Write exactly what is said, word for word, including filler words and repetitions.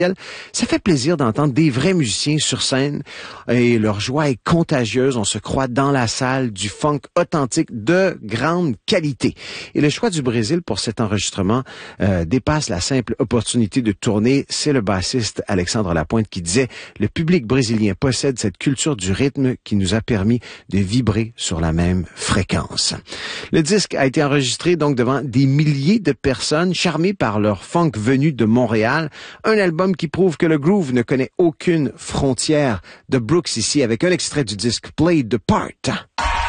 Ça fait plaisir d'entendre des vrais musiciens sur scène et leur joie est contagieuse. On se croit dans la salle du funk authentique de grande qualité. Et le choix du Brésil pour cet enregistrement euh, dépasse la simple opportunité de tourner. C'est le bassiste Alexandre Lapointe qui disait « Le public brésilien possède cette culture du rythme qui nous a permis de vibrer sur la même fréquence. » Le disque a été enregistré donc devant des milliers de personnes charmées par leur funk venu de Montréal. Un album qui prouve que le groove ne connaît aucune frontière. De Brooks ici avec un extrait du disque Play the Part.